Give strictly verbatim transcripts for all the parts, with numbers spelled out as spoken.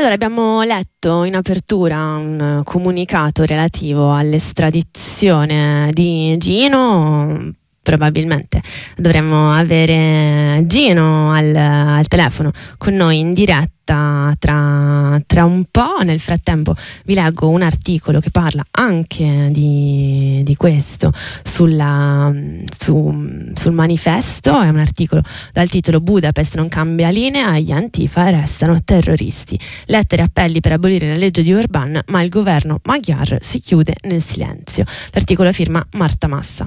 Allora, abbiamo letto in apertura un comunicato relativo all'estradizione di Gino. Probabilmente dovremmo avere Gino al, al telefono con noi in diretta tra, tra un po'. Nel frattempo vi leggo un articolo che parla anche di, di questo sulla, su, sul manifesto. È un articolo dal titolo "Budapest non cambia linea, gli Antifa restano terroristi. Lettere e appelli per abolire la legge di Orban, ma il governo Magyar si chiude nel silenzio". L'articolo firma Marta Massa.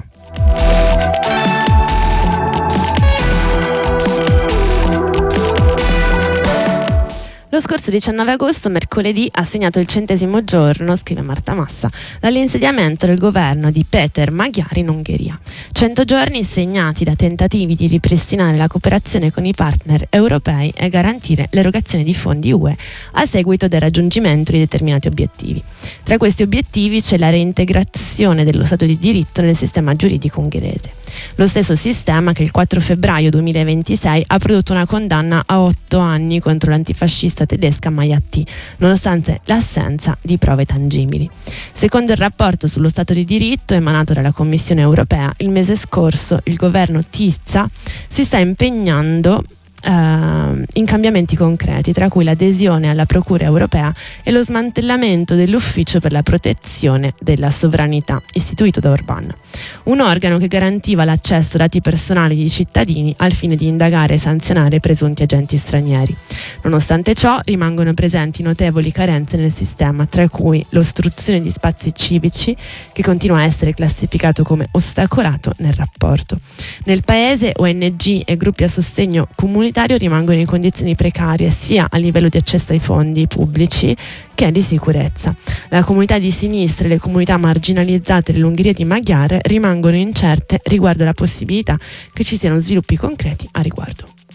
Lo scorso diciannove agosto, mercoledì, ha segnato il centesimo giorno, scrive Marta Massa, dall'insediamento del governo di Péter Magyar in Ungheria. Cento giorni segnati da tentativi di ripristinare la cooperazione con i partner europei e garantire l'erogazione di fondi U E a seguito del raggiungimento di determinati obiettivi. Tra questi obiettivi c'è la reintegrazione dello Stato di diritto nel sistema giuridico ungherese. Lo stesso sistema che il quattro febbraio duemilaventisei ha prodotto una condanna a otto anni contro l'antifascista tedesca Maia T, nonostante l'assenza di prove tangibili. Secondo il rapporto sullo Stato di diritto emanato dalla Commissione europea, il mese scorso il governo Tisza si sta impegnando Uh, in cambiamenti concreti, tra cui l'adesione alla Procura europea e lo smantellamento dell'Ufficio per la protezione della sovranità, istituito da Orban, un organo che garantiva l'accesso a dati personali di cittadini al fine di indagare e sanzionare presunti agenti stranieri. Nonostante ciò, rimangono presenti notevoli carenze nel sistema, tra cui l'ostruzione di spazi civici, che continua a essere classificato come ostacolato nel rapporto. Nel paese O N G e gruppi a sostegno comunitario rimangono in condizioni precarie sia a livello di accesso ai fondi pubblici che di sicurezza. La comunità di sinistra e le comunità marginalizzate dell'Ungheria di Magyar rimangono incerte riguardo alla possibilità che ci siano sviluppi concreti a riguardo.